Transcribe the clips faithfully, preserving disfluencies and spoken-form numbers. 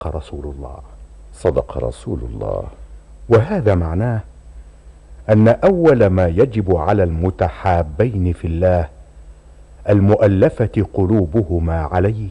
رسول الله. صدق رسول الله. وهذا معناه أن أول ما يجب على المتحابين في الله المؤلفة قلوبهما عليه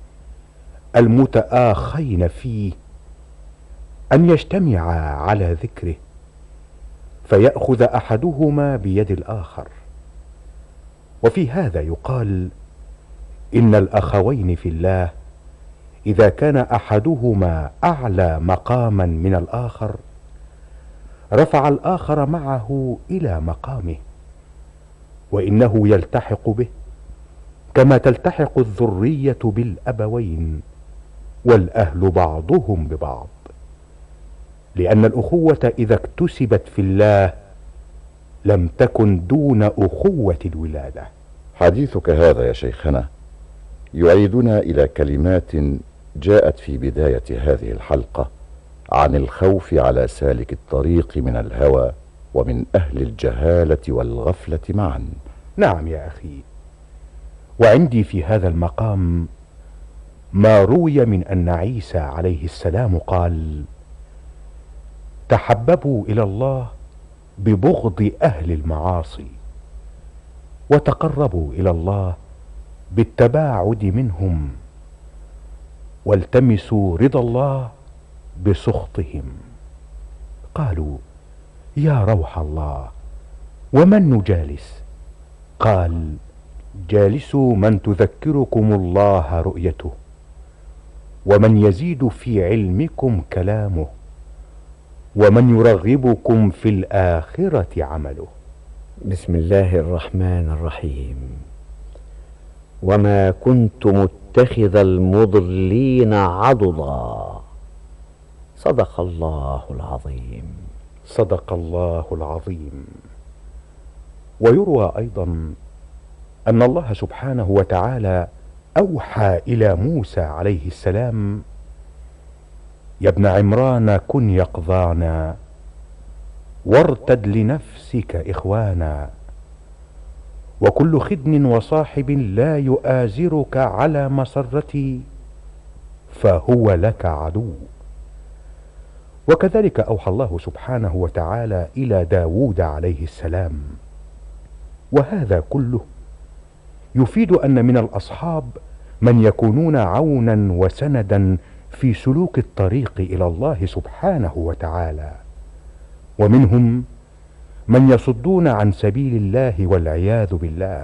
المتآخين فيه أن يجتمعا على ذكره، فيأخذ أحدهما بيد الآخر. وفي هذا يقال إن الأخوين في الله إذا كان أحدهما أعلى مقاما من الآخر رفع الآخر معه إلى مقامه، وإنه يلتحق به كما تلتحق الذرية بالأبوين والأهل بعضهم ببعض، لأن الأخوة إذا اكتسبت في الله لم تكن دون أخوة الولادة. حديثك هذا يا شيخنا يعيدنا إلى كلمات جاءت في بداية هذه الحلقة عن الخوف على سالك الطريق من الهوى ومن أهل الجهالة والغفلة معا. نعم يا أخي، وعندي في هذا المقام ما روي من أن عيسى عليه السلام قال: تحببوا إلى الله ببغض أهل المعاصي، وتقربوا إلى الله بالتباعد منهم، والتمسوا رضا الله بسخطهم. قالوا: يا روح الله، ومن نجالس؟ قال: جالسوا من تذكركم الله رؤيته، ومن يزيد في علمكم كلامه، ومن يرغبكم في الآخرة عمله. بسم الله الرحمن الرحيم. وما كنت متخذ المضلين عضدا. صدق الله العظيم. صدق الله العظيم. ويروى أيضا أن الله سبحانه وتعالى أوحى إلى موسى عليه السلام: يا ابن عمران كن يقظانا، وارتد لنفسك إخوانا، وكل خدم وصاحب لا يؤازرك على مسرتي فهو لك عدو. وكذلك أوحى الله سبحانه وتعالى إلى داود عليه السلام. وهذا كله يفيد أن من الأصحاب من يكونون عونا وسندا في سلوك الطريق إلى الله سبحانه وتعالى، ومنهم من يصدون عن سبيل الله والعياذ بالله.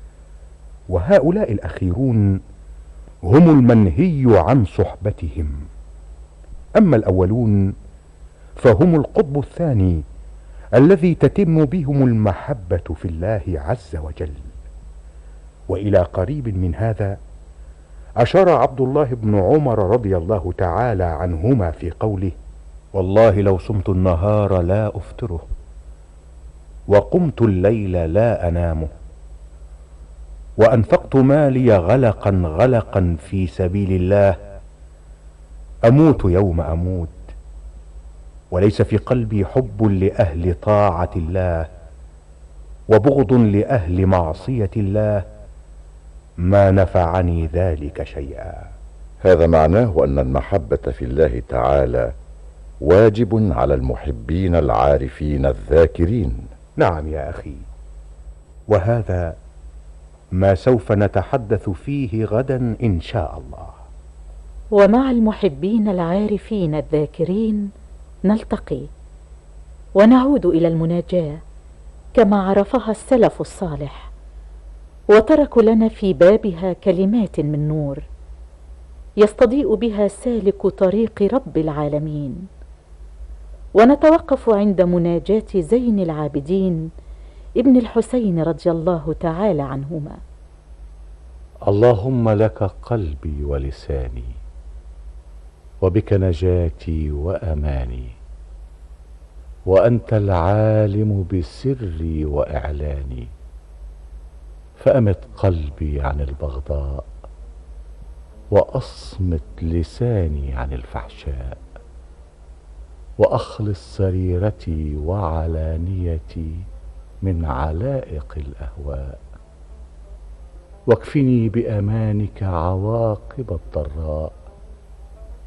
وهؤلاء الأخيرون هم المنهي عن صحبتهم. أما الأولون فهم القطب الثاني الذي تتم بهم المحبة في الله عز وجل. وإلى قريب من هذا أشار عبد الله بن عمر رضي الله تعالى عنهما في قوله: والله لو صمت النهار لا أفطره، وقمت الليل لا أنامه، وأنفقت مالي غلقا غلقا في سبيل الله، أموت يوم أموت، وليس في قلبي حب لأهل طاعة الله وبغض لأهل معصية الله، ما نفعني ذلك شيئا. هذا معناه أن المحبة في الله تعالى واجب على المحبين العارفين الذاكرين. نعم يا أخي، وهذا ما سوف نتحدث فيه غدا إن شاء الله. ومع المحبين العارفين الذاكرين نلتقي ونعود إلى المناجاة كما عرفها السلف الصالح، وتركوا لنا في بابها كلمات من نور يستضيء بها سالك طريق رب العالمين. ونتوقف عند مناجاة زين العابدين ابن الحسين رضي الله تعالى عنهما: اللهم لك قلبي ولساني، وبك نجاتي وأماني، وأنت العالم بسري وإعلاني، فأمت قلبي عن البغضاء، وأصمت لساني عن الفحشاء، وأخلص سريرتي وعلانيتي من علائق الأهواء، واكفني بأمانك عواقب الضراء،